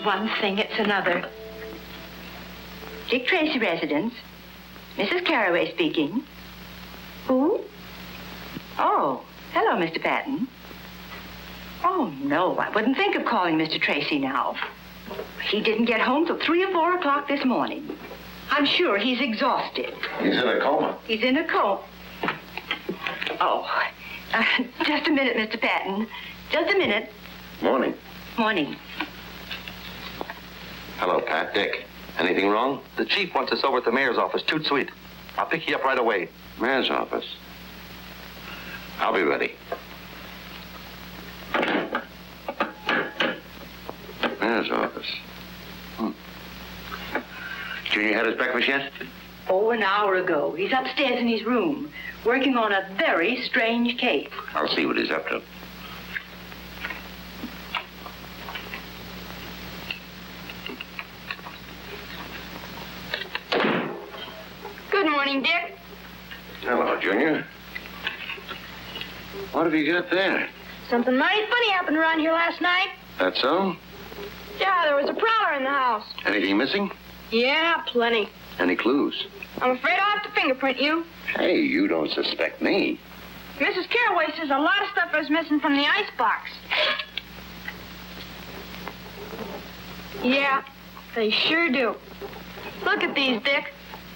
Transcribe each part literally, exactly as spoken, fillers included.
one thing, it's another. Dick Tracy residence. Missus Carraway speaking. Who? Oh, hello, Mister Patton. Oh, no, I wouldn't think of calling Mister Tracy now. He didn't get home till three or four o'clock this morning. I'm sure he's exhausted. He's in a coma. He's in a coma. Oh, uh, just a minute, Mister Patton. Just a minute. Morning. Morning. Hello, Pat. Dick. Anything wrong? The chief wants us over at the mayor's office, toot sweet. I'll pick you up right away. Mayor's office. I'll be ready. Mayor's office. Hmm. Junior had his breakfast yet? Oh, an hour ago. He's upstairs in his room, working on a very strange case. I'll see what he's up to. Good morning, Dick. Hello, Junior. What have you got there? Something mighty funny happened around here last night. That so? Yeah, there was a prowler in the house. Anything missing? Yeah, plenty. Any clues? I'm afraid I'll have to fingerprint you. Hey, you don't suspect me. Missus Carraway says a lot of stuff is missing from the icebox. Yeah, they sure do. Look at these, Dick.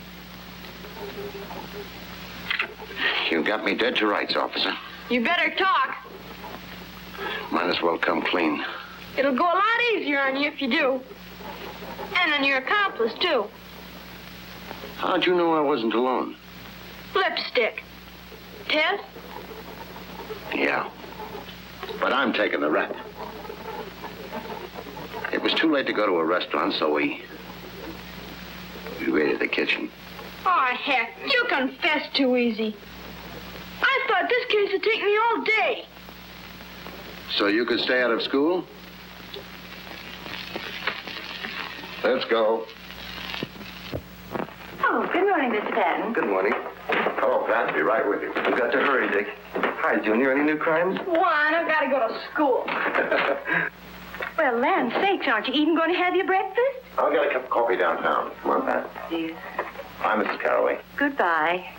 You got me dead to rights, officer. You better talk. Might as well come clean. It'll go a lot easier on you if you do. And on your accomplice, too. How'd you know I wasn't alone? Lipstick. Tess? Yeah. But I'm taking the rap. It was too late to go to a restaurant, so we... we raided the kitchen. Oh, heck, you confess too easy. I thought this case would take me all day. So you could stay out of school? Let's go. Oh, good morning, Mister Patton. Good morning. Hello, Pat. Be right with you. We've got to hurry, Dick. Hi, Junior. Any new crimes? One, I've got to go to school. Well, land sakes, aren't you even going to have your breakfast? I'll get a cup of coffee downtown. Come on, Pat. Yes. Bye, Missus Carraway. Goodbye.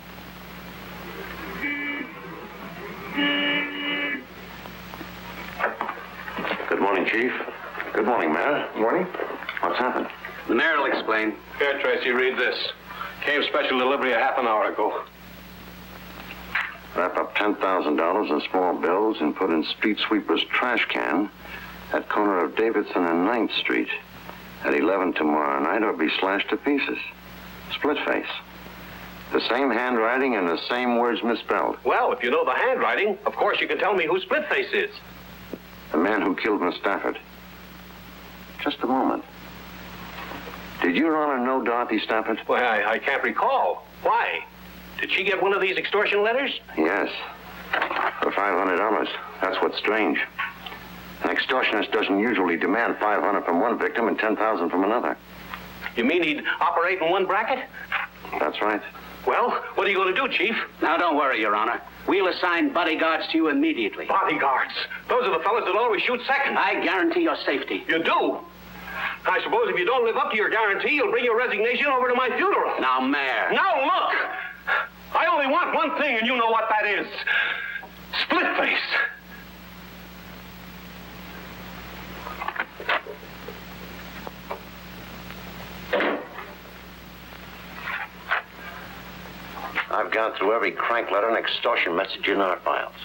Good morning, Chief. Good morning, Mayor. Morning. What's happened? The mayor will explain. Here, Tracy, read this. Came special delivery a half an hour ago. Wrap up ten thousand dollars in small bills and put in street sweeper's trash can at corner of Davidson and ninth Street at eleven tomorrow night or be slashed to pieces. Split face. The same handwriting and the same words misspelled. Well, if you know the handwriting, of course you can tell me who Splitface is. The man who killed Miss Stafford. Just a moment. Did Your Honor know Dorothy Stafford? Well, I, I can't recall. Why? Did she get one of these extortion letters? Yes. For five hundred dollars. That's what's strange. An extortionist doesn't usually demand five hundred dollars from one victim and ten thousand dollars from another. You mean he'd operate in one bracket? That's right. Well, what are you going to do, Chief? Now, don't worry, Your Honor. We'll assign bodyguards to you immediately. Bodyguards. Those are the fellas that always shoot second. I guarantee your safety. You do? I suppose if you don't live up to your guarantee, you'll bring your resignation over to my funeral. Now, Mayor. Now, look! I only want one thing, and you know what that is. Splitface. I've gone through every crank letter and extortion message in our files.